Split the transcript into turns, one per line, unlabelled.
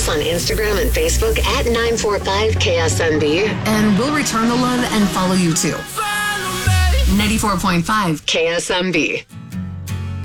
us on Instagram and Facebook at 945KSNB.
And we'll return the love and follow you too. 94.5 KSMB.